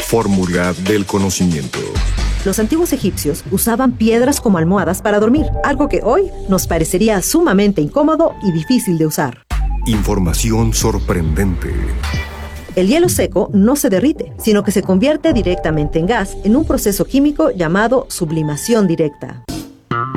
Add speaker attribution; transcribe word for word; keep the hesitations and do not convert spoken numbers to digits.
Speaker 1: fórmula del conocimiento.
Speaker 2: Los antiguos egipcios usaban piedras como almohadas para dormir, algo que hoy nos parecería sumamente incómodo y difícil de usar.
Speaker 1: Información sorprendente.
Speaker 2: El hielo seco no se derrite, sino que se convierte directamente en gas en un proceso químico llamado sublimación directa.